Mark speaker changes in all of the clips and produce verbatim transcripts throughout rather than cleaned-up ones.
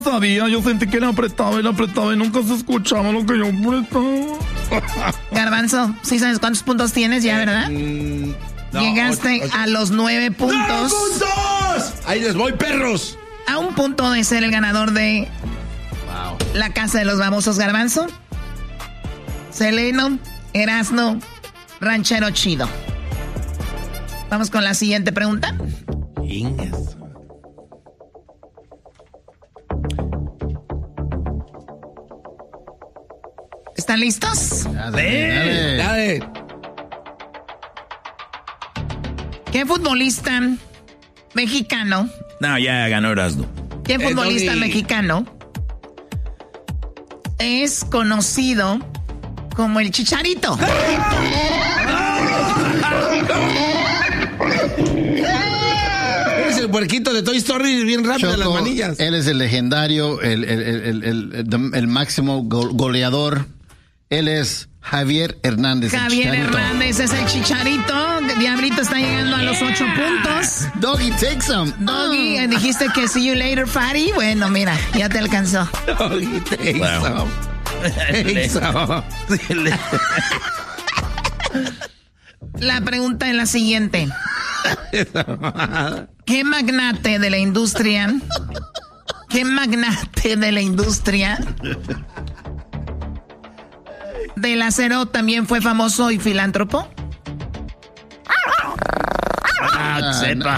Speaker 1: sabía, yo sentí que le apretaba y le apretaba y nunca se escuchaba lo que yo apretaba.
Speaker 2: Garbanzo, ¿sí sabes cuántos puntos tienes ya, verdad? Mm, no, Llegaste ocho, ocho. a los nueve puntos.
Speaker 3: ¡Nueve puntos! Ahí les voy, perros.
Speaker 2: A un punto de ser el ganador de wow. La Casa de los Babosos, Garbanzo. Seleno, Erasno, Ranchero Chido. Vamos con la siguiente pregunta. Inges. ¿Están listos?
Speaker 3: Dale, dale, dale. ¿Qué
Speaker 2: futbolista mexicano?
Speaker 1: No, ya ganó Erasmo.
Speaker 2: ¿Qué futbolista eh, mexicano es conocido como el Chicharito?
Speaker 3: Es el puerquito de Toy Story, bien rápido. Choco, las manillas.
Speaker 4: Él es el legendario, el, el, el, el, el, el máximo goleador. Él es Javier Hernández.
Speaker 2: Javier Hernández es el Chicharito. Diablito está llegando a los ocho puntos.
Speaker 4: Doggy, take some.
Speaker 2: Doggy, oh. Dijiste que see you later, Fatty. Bueno, mira, ya te alcanzó.
Speaker 3: Doggy, take wow. some. Take some.
Speaker 2: La pregunta es la siguiente. ¿Qué magnate de la industria? ¿Qué magnate de la industria del acero también fue famoso y filántropo?
Speaker 3: Ah, sepa.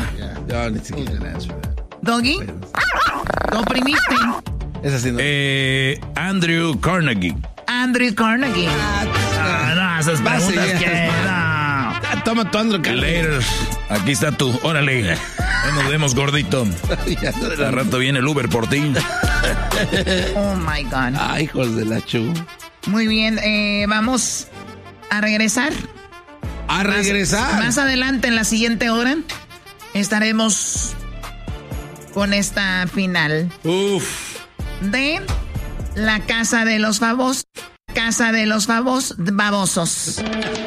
Speaker 2: Doggy, lo oprimiste.
Speaker 1: Es así, ¿no? Eh, Andrew Carnegie.
Speaker 2: Andrew Carnegie.
Speaker 1: Ah, no, esas preguntas que no.
Speaker 3: Toma tu Andrew Carnegie.
Speaker 1: Aquí está tú, órale. Nos vemos, gordito. De rato viene el Uber por ti.
Speaker 2: Oh my God.
Speaker 3: Ay, hijos de la chu.
Speaker 2: Muy bien, eh, vamos a regresar.
Speaker 3: A regresar.
Speaker 2: Más, más adelante, en la siguiente hora, estaremos con esta final.
Speaker 3: Uf.
Speaker 2: De La Casa de los Babos. Casa de los Babos, Babosos.